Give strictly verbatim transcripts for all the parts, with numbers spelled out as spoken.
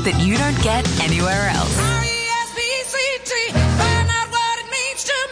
that you don't get anywhere else. R E S P C T, find out what it means to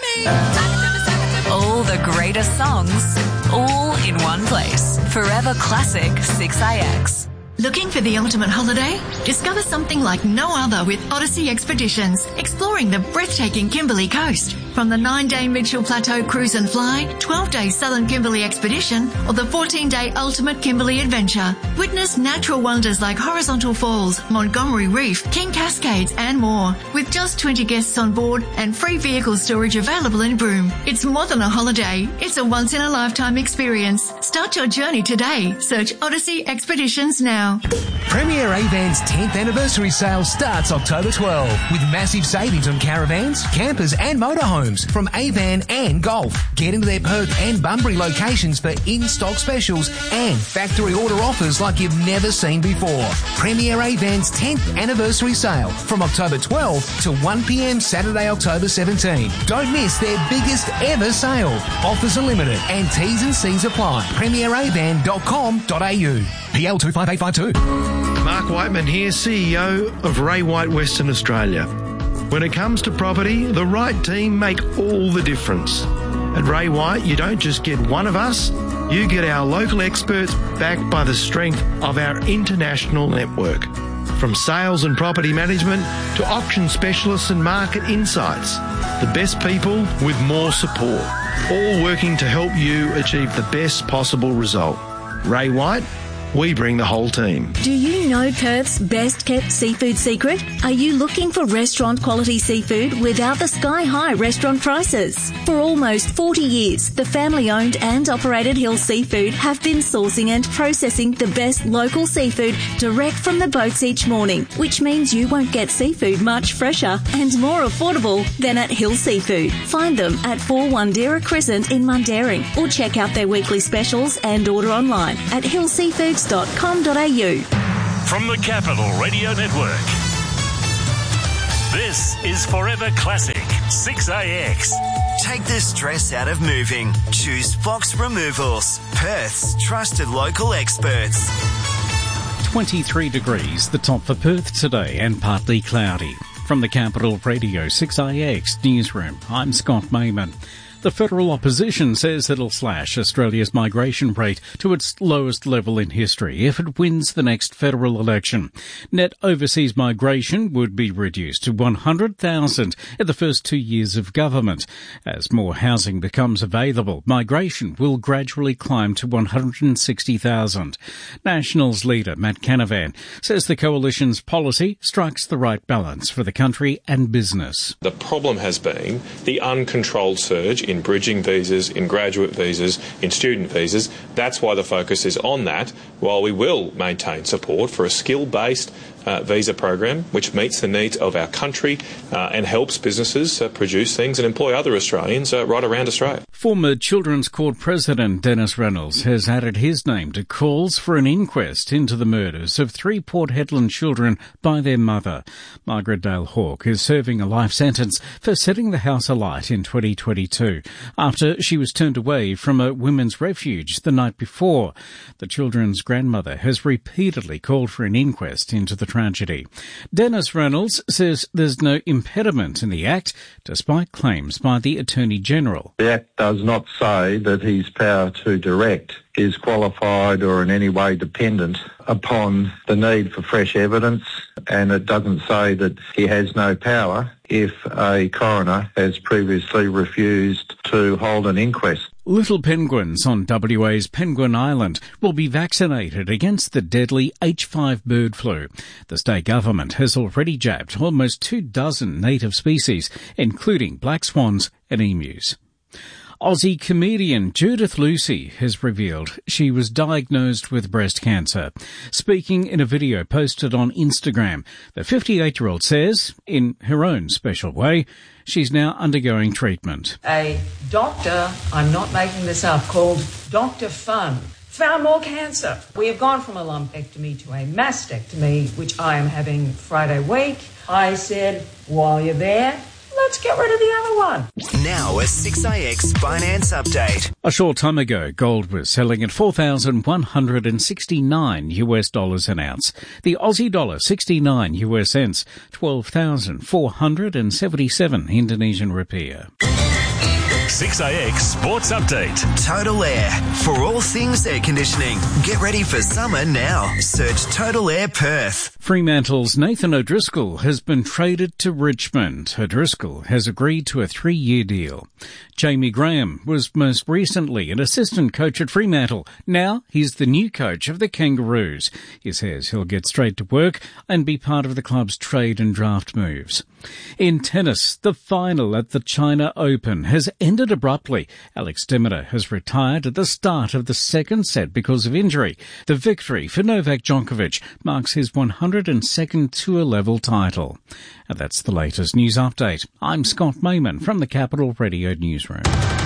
me. All the greatest songs, all in one place. Forever Classic six A X. Looking for the ultimate holiday? Discover something like no other with Odyssey Expeditions, exploring the breathtaking Kimberley coast. From the nine-day Mitchell Plateau Cruise and Fly, twelve-day Southern Kimberley Expedition, or the fourteen-day Ultimate Kimberley Adventure. Witness natural wonders like Horizontal Falls, Montgomery Reef, King Cascades and more. With just twenty guests on board and free vehicle storage available in Broome. It's more than a holiday. It's a once-in-a-lifetime experience. Start your journey today. Search Odyssey Expeditions now. Premier Avan's tenth anniversary sale starts October twelfth with massive savings on caravans, campers and motorhomes from Avan and Golf. Get into their Perth and Bunbury locations for in-stock specials and factory order offers like you've never seen before. Premier Avan's tenth anniversary sale from October twelfth to one p m Saturday, October seventeenth. Don't miss their biggest ever sale. Offers are limited and T's and C's apply. premier avan dot com dot a u. P L two five eight five two. Mark Whiteman here, C E O of Ray White Western Australia. When it comes to property, the right team make all the difference. At Ray White, you don't just get one of us, you get our local experts backed by the strength of our international network. From sales and property management to auction specialists and market insights, the best people with more support, all working to help you achieve the best possible result. Ray White, we bring the whole team. Do you know Perth's best-kept seafood secret? Are you looking for restaurant-quality seafood without the sky-high restaurant prices? For almost forty years, the family-owned and operated Hill Seafood have been sourcing and processing the best local seafood direct from the boats each morning, which means you won't get seafood much fresher and more affordable than at Hill Seafood. Find them at four Wandera Crescent in Mundaring or check out their weekly specials and order online at hill seafoods dot com dot a u. From the Capital Radio Network, this is Forever Classic six A X. Take the stress out of moving. Choose Fox Removals, Perth's trusted local experts. twenty-three degrees, the top for Perth today, and partly cloudy. From the Capital Radio six A X newsroom, I'm Scott Mayman. The federal opposition says it'll slash Australia's migration rate to its lowest level in history if it wins the next federal election. Net overseas migration would be reduced to one hundred thousand in the first two years of government. As more housing becomes available, migration will gradually climb to one hundred sixty thousand. Nationals leader Matt Canavan says the coalition's policy strikes the right balance for the country and business. The problem has been the uncontrolled surge in bridging visas, in graduate visas, in student visas. That's why the focus is on that, while we will maintain support for a skill-based uh, visa program which meets the needs of our country uh, and helps businesses uh, produce things and employ other Australians uh, right around Australia. Former Children's Court President Dennis Reynolds has added his name to calls for an inquest into the murders of three Port Hedland children by their mother. Margaret Dale Hawke is serving a life sentence for setting the house alight in twenty twenty-two after she was turned away from a women's refuge the night before. The children's grandmother has repeatedly called for an inquest into the tragedy. Dennis Reynolds says there's no impediment in the Act, despite claims by the Attorney-General. The Act does not say that his power to direct is qualified or in any way dependent upon the need for fresh evidence, and it doesn't say that he has no power if a coroner has previously refused to hold an inquest. Little penguins on W A's Penguin Island will be vaccinated against the deadly H five bird flu. The state government has already jabbed almost two dozen native species, including black swans and emus. Aussie comedian Judith Lucy has revealed she was diagnosed with breast cancer. Speaking in a video posted on Instagram, the fifty-eight-year-old says, in her own special way, she's now undergoing treatment. A doctor, I'm not making this up, called Doctor Fun, found more cancer. We have gone from a lumpectomy to a mastectomy, which I am having Friday week. I said, while you're there, let's get rid of the other one. Now a six A X finance update. A short time ago, gold was selling at four thousand one hundred sixty-nine U S dollars an ounce. The Aussie dollar sixty-nine U S cents, twelve thousand four hundred seventy-seven Indonesian rupiah. six A X Sports Update. Total Air. For all things air conditioning. Get ready for summer now. Search Total Air Perth. Fremantle's Nathan O'Driscoll has been traded to Richmond. O'Driscoll has agreed to a three-year deal. Jamie Graham was most recently an assistant coach at Fremantle. Now he's the new coach of the Kangaroos. He says he'll get straight to work and be part of the club's trade and draft moves. In tennis, the final at the China Open has ended abruptly. Alex Demeter has retired at the start of the second set because of injury. The victory for Novak Djokovic marks his one hundred second tour-level title. And that's the latest news update. I'm Scott Mayman from the Capital Radio Newsroom.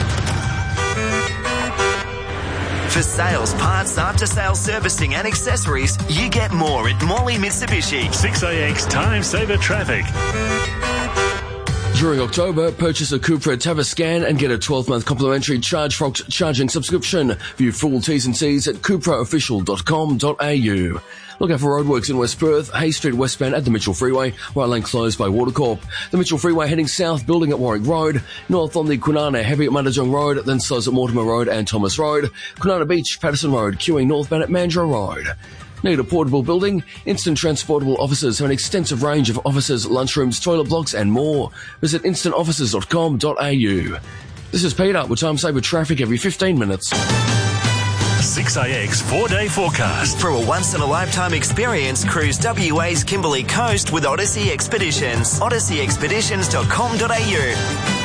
For sales, parts, after-sales servicing and accessories, you get more at Morley Mitsubishi. six A X Time Saver Traffic. During October, purchase a Cupra Tavascan and get a twelve-month complimentary ChargeFox charging subscription. View full T's and C's at cupra official dot com dot a u. Look out for roadworks in West Perth, Hay Street westbound at the Mitchell Freeway, right lane closed by Watercorp. The Mitchell Freeway heading south, building at Warwick Road, north on the Kwinana heavy at Mundajong Road, then slows at Mortimer Road and Thomas Road, Kwinana Beach, Patterson Road, queuing northbound at Mandurah Road. Need a portable building? Instant Transportable Offices have an extensive range of offices, lunchrooms, toilet blocks and more. Visit instant offices dot com dot a u. This is Peter with Time Saver Traffic every fifteen minutes. six A X four-day forecast. For a once-in-a-lifetime experience, cruise W A's Kimberley Coast with Odyssey Expeditions. odyssey expeditions dot com dot a u.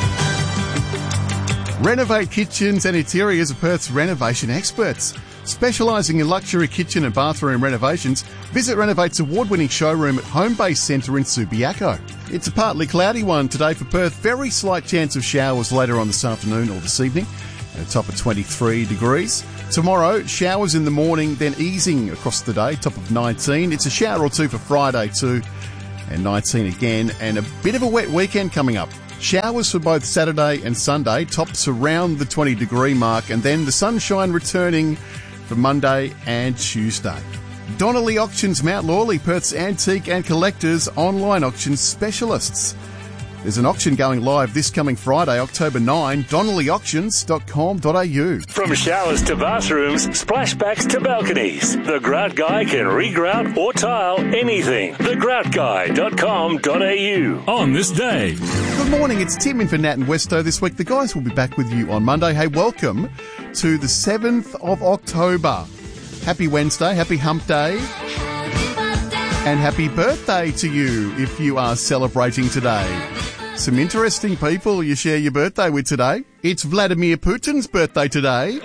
Renovate Kitchens and Interiors are Perth's renovation experts. Specialising in luxury kitchen and bathroom renovations, visit Renovate's award-winning showroom at Homebase Centre in Subiaco. It's a partly cloudy one today for Perth. Very slight chance of showers later on this afternoon or this evening at a top of twenty-three degrees. Tomorrow, showers in the morning, then easing across the day, top of nineteen. It's a shower or two for Friday too, and nineteen again, and a bit of a wet weekend coming up. Showers for both Saturday and Sunday, tops around the twenty degree mark, and then the sunshine returning for Monday and Tuesday. Donnelly Auctions Mount Lawley, Perth's antique and collectors online auction specialists. There's an auction going live this coming Friday, October ninth, donnelly auctions dot com dot a u. From showers to bathrooms, splashbacks to balconies, the Grout Guy can regrout or tile anything. the grout guy dot com dot a u. On this day. Good morning, it's Tim in for Nat and Westo this week. The guys will be back with you on Monday. Hey, welcome to the seventh of October. Happy Wednesday, happy hump day, and happy birthday to you if you are celebrating today. Some interesting people you share your birthday with today. It's Vladimir Putin's birthday today.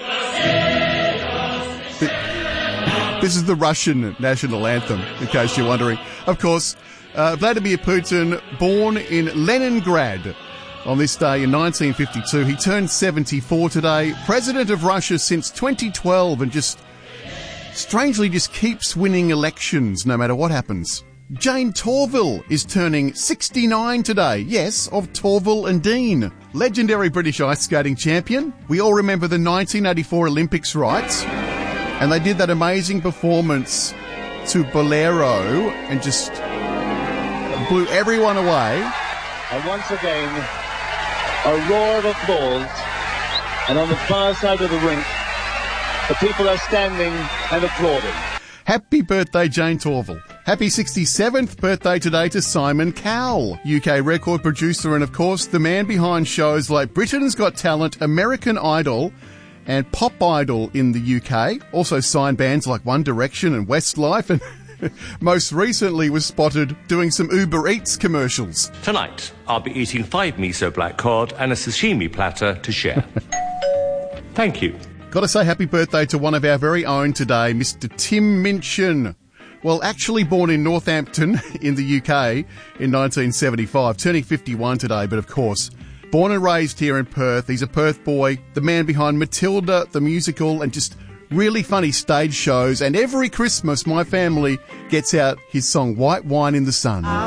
This is the Russian national anthem, in case you're wondering. Of course, uh, Vladimir Putin, born in Leningrad on this day in nineteen fifty-two. He turned seventy-four today. President of Russia since twenty twelve, and just strangely just keeps winning elections no matter what happens. Jane Torvill is turning sixty-nine today. Yes, of Torvill and Dean. Legendary British ice skating champion. We all remember the nineteen eighty-four Olympics, right? And they did that amazing performance to Bolero and just blew everyone away. And once again, a roar of applause. And on the far side of the rink, the people are standing and applauding. Happy birthday, Jane Torvill. Happy sixty-seventh birthday today to Simon Cowell, U K record producer and, of course, the man behind shows like Britain's Got Talent, American Idol, and Pop Idol in the U K. Also signed bands like One Direction and Westlife, and most recently was spotted doing some Uber Eats commercials. Tonight, I'll be eating five miso black cod and a sashimi platter to share. Thank you. Got to say happy birthday to one of our very own today, Mister Tim Minchin. Well, actually born in Northampton in the U K in nineteen seventy-five, turning fifty-one today, but of course, born and raised here in Perth. He's a Perth boy, the man behind Matilda, the musical, and just really funny stage shows. And every Christmas, my family gets out his song, White Wine in the Sun.